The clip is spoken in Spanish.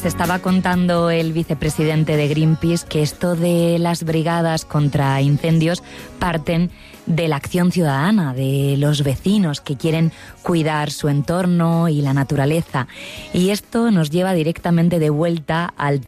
Nos estaba contando el vicepresidente de Greenpeace que esto de las brigadas contra incendios parten de la acción ciudadana, de los vecinos que quieren cuidar su entorno y la naturaleza. Y esto nos lleva directamente de vuelta al